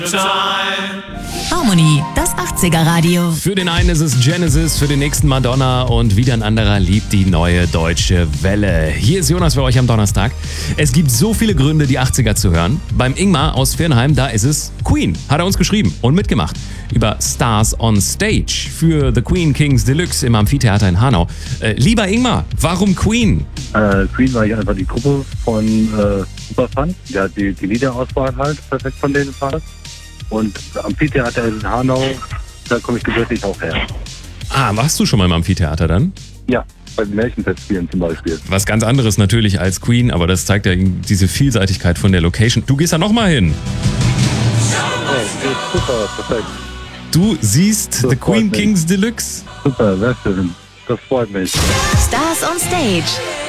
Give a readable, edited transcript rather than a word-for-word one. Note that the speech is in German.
Harmony, das 80er-Radio. Für den einen ist es Genesis, für den nächsten Madonna und wieder ein anderer liebt die neue deutsche Welle. Hier ist Jonas für euch am Donnerstag. Es gibt so viele Gründe, die 80er zu hören. Beim Ingmar aus Viernheim, da ist es Queen, hat er uns geschrieben und mitgemacht. Über Stars on Stage für The Queen Kings Deluxe im Amphitheater in Hanau. Lieber Ingmar, warum Queen? Queen war ich einfach die Gruppe von super fand. Ja, die Liederauswahl halt perfekt von denen war. Und Amphitheater in Hanau, da komme ich gebürtig auch her. Ah, warst du schon mal im Amphitheater dann? Ja, bei den Märchenfestspielen zum Beispiel. Was ganz anderes natürlich als Queen, aber das zeigt ja diese Vielseitigkeit von der Location. Du gehst da nochmal hin. Oh, super, perfekt. Du siehst Das The freut Queen mich. Kings Deluxe. Super, sehr schön. Das freut mich. Stars on Stage.